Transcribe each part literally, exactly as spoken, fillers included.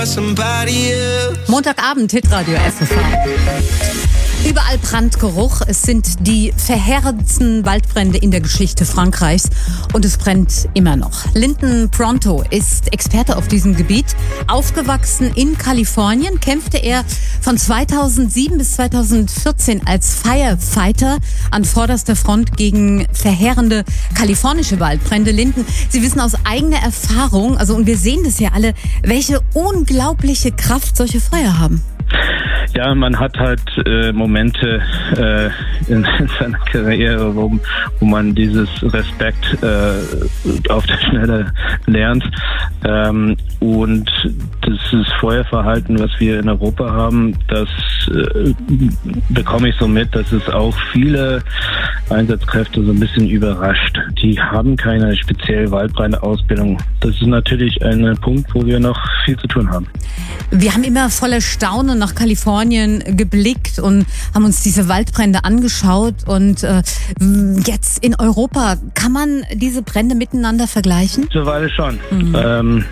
Montagabend, Hitradio F F H. Überall Brandgeruch. Es sind die verheerendsten Waldbrände in der Geschichte Frankreichs und es brennt immer noch. Lyndon Pronto ist Experte auf diesem Gebiet. Aufgewachsen in Kalifornien, kämpfte er von zweitausendsieben bis zweitausendvierzehn als Firefighter an vorderster Front gegen verheerende kalifornische Waldbrände. Lyndon, Sie wissen aus eigener Erfahrung, also und wir sehen das ja alle, welche unglaubliche Kraft solche Feuer haben. Ja, man hat halt äh, Momente äh, in, in seiner Karriere, wo, wo man dieses Respekt äh, auf der Schnelle lernt. Ähm, und das Feuerverhalten, was wir in Europa haben, das äh, bekomme ich so mit, dass es auch viele Einsatzkräfte so ein bisschen überrascht. Die haben keine spezielle Waldbrandausbildung. Das ist natürlich ein Punkt, wo wir noch viel zu tun haben. Wir haben immer voller Staunen nach Kalifornien geblickt und haben uns diese Waldbrände angeschaut. Und äh, jetzt in Europa, kann man diese Brände miteinander vergleichen? Mittlerweile schon. Mhm. Ähm,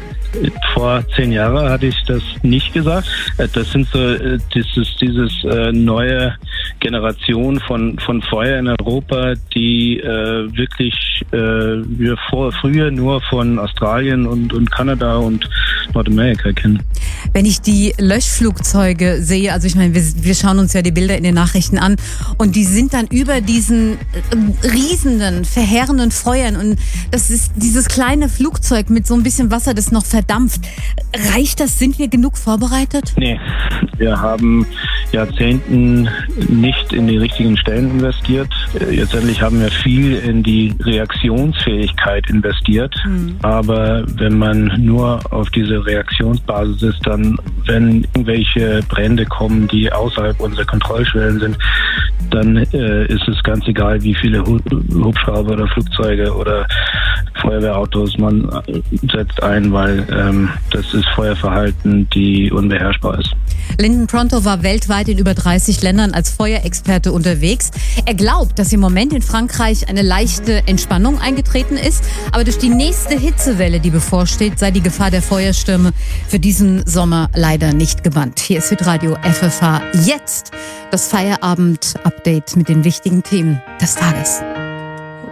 vor zehn Jahren hatte ich das nicht gesagt. Das sind so dieses, dieses äh, neue Generation von von Feuer in Europa, die äh, wirklich äh, wir vor früher nur von Australien und und Kanada und Nordamerika kennen. Wenn ich die Löschflugzeuge sehe, also ich meine, wir, wir schauen uns ja die Bilder in den Nachrichten an und die sind dann über diesen äh, riesenden, verheerenden Feuern und das ist dieses kleine Flugzeug mit so ein bisschen Wasser, das noch verdampft. Reicht das? Sind wir genug vorbereitet? Nee, wir haben Jahrzehnten nicht in die richtigen Stellen investiert. Letztendlich haben wir viel in die Reaktionsfähigkeit investiert. Mhm. Aber wenn man nur auf diese Reaktionsbasis ist, dann, wenn irgendwelche Brände kommen, die außerhalb unserer Kontrollschwellen sind, dann äh, ist es ganz egal, wie viele Hubschrauber oder Flugzeuge oder Feuerwehrautos man setzt ein, weil ähm, das ist Feuerverhalten, die unbeherrschbar ist. Lyndon Pronto war weltweit in über dreißig Ländern als Feuerexperte unterwegs. Er glaubt, dass im Moment in Frankreich eine leichte Entspannung eingetreten ist, aber durch die nächste Hitzewelle, die bevorsteht, sei die Gefahr der Feuerstürme für diesen Sommer leider nicht gebannt. Hier ist Hitradio F F H. Jetzt das Feierabend-Update mit den wichtigen Themen des Tages.